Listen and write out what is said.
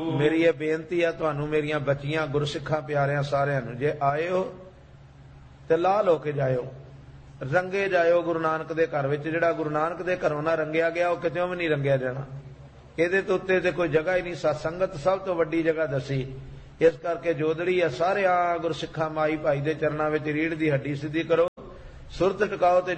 मेरी ये बेनती है तुहानू मेरियां बच्चियां गुरसिखां प्यारियां सारियां नू, जे आए हो ते लाल होके जाओ, रंगे जाओ गुरु नानक दे घर विच। जिहड़ा गुरु नानक दे घरों ना रंगिया गया वह कितों भी नहीं रंगिया जाना। इहदे तो उत्ते ते कोई जगह ही नहीं। सत्संगत सब तो वड्डी जगह दसी। इस करके जोदड़ी है सारिया गुरसिखां माई भाई दे चरनां विच रीढ़ दी हड्डी सीधी करो, सुरत टकाओ ते